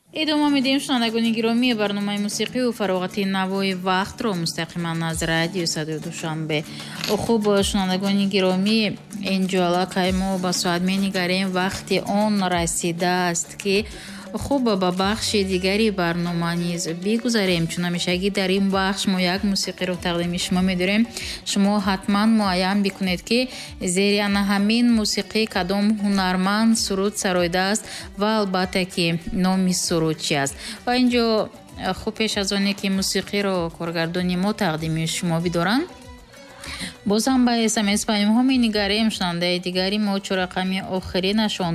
идома медиҳем шунавандагони гиромӣ барномаи мусиқию фароғати навои вақтро мустақиман аз радио Садои Душанбе. хуб шунавандагони гиромӣ, инҷо аллакай мо ба соат менигарем, вақти он расидааст ки хуб ба бахши дигари барнома низ бигузарем. Чун ҳамешагӣ дар ин бахш мо як мусиқиро тақдими шумо медорем. Шумо ҳатман муайян бикунед ки зери ана ҳамин мусиқӣ кадом ҳунарманд суруд сароидааст ва албатта ки номи суруд чи аст. Ва инҷо хуб пеш аз оне ки мусиқиро коргардони мо тақдими шумо бидоранд, боз ҳам ба смс паёмҳо менигарем. шунавандаи дигари мо чорақами охиринашон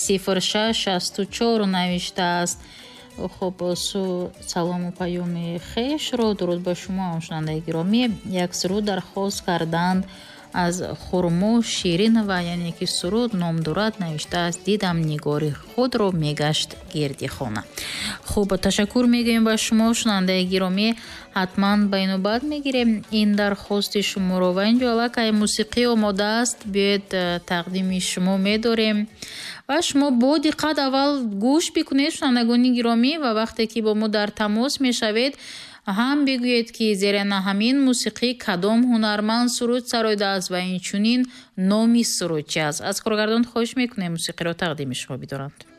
0664 навиштааст. хуб салому паёми хешро дуруд ба шумо шунавандаи гиромӣ. як суруд дархост карданд аз хурмо Ширинова, яъне ки суруд ном дорад, навиштааст дидам нигори худро мегашт гирди хона. хуб ташаккур мегӯем ба шумо шунавандаи гиромӣ. ҳатман ба инобат мегирем ин дархости шуморо. ва инҷо аллакай мусиқӣ омода аст, биёед тақдими шумо медорем ва шумо бо диққат аввал гӯш бикунед шунавандагони гиромӣ ва вақте ки бо мо дар тамос мешавед ҳам бигӯед ки зери на ҳамин мусиқӣ кадом ҳунарманд суруд сароидааст ва инчунин номи суруд чи аст. аз коргардон хоҳиш мекунем мусиқиро тақдими шумо бидоранд.